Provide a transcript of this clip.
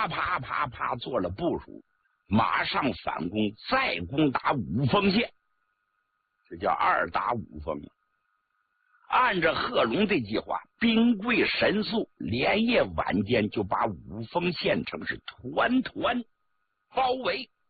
啪啪啪啪做了部署，马上反攻，再攻打五峰县，这叫2打5峰。按照贺龙的计划，兵贵神速，连夜晚间就把五峰县城是团团包围。